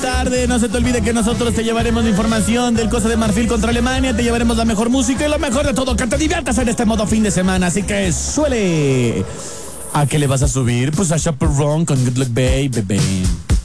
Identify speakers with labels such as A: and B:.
A: tarde. No se te olvide que nosotros te llevaremos la información del Costa de Marfil contra Alemania, te llevaremos la mejor música y lo mejor de todo, que te diviertas en este modo fin de semana. Así que suele. ¿A qué le vas a subir? Pues a Chaperone con Good Luck Baby.